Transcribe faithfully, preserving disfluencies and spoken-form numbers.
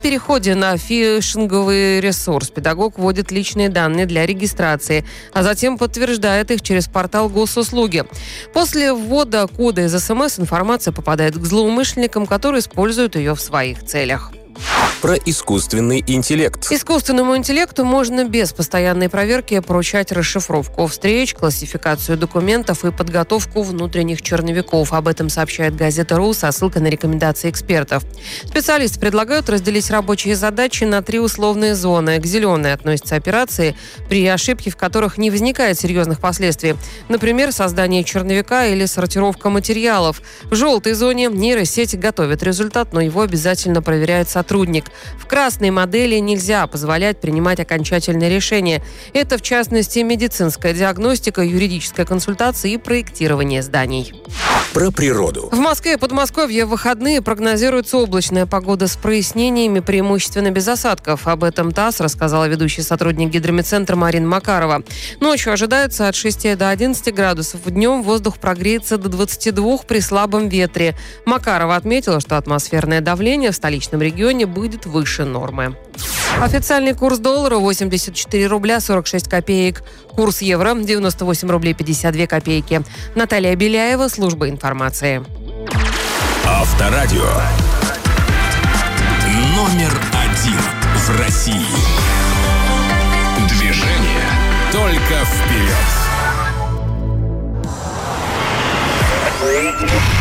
В переходе на фишинговый ресурс педагог вводит личные данные для регистрации, а затем подтверждает их через портал госуслуги. После ввода кода из СМС информация попадает к злоумышленникам, которые используют ее в своих целях. Про искусственный интеллект. Искусственному интеллекту можно без постоянной проверки поручать расшифровку встреч, классификацию документов и подготовку внутренних черновиков. Об этом сообщает газета РУ со ссылкой на рекомендации экспертов. Специалисты предлагают разделить рабочие задачи на три условные зоны. К зеленой относятся операции, при ошибке в которых не возникает серьезных последствий. Например, создание черновика или сортировка материалов. В желтой зоне нейросеть готовит результат, но его обязательно проверяет сотрудник. В красной модели нельзя позволять принимать окончательные решения. Это, в частности, медицинская диагностика, юридическая консультация и проектирование зданий. Про природу. В Москве и Подмосковье в выходные прогнозируется облачная погода с прояснениями, преимущественно без осадков. Об этом ТАСС рассказала ведущий сотрудник гидрометцентра Марина Макарова. Ночью ожидается от шести до одиннадцати градусов. Днем воздух прогреется до двадцати двух при слабом ветре. Макарова отметила, что атмосферное давление в столичном регионе будет выше нормы. Официальный курс доллара восемьдесят четыре рубля сорок шесть копеек. Курс евро девяносто восемь рублей пятьдесят две копейки. Наталья Беляева, служба информации. Авторадио. Номер один в России. Движение только вперед.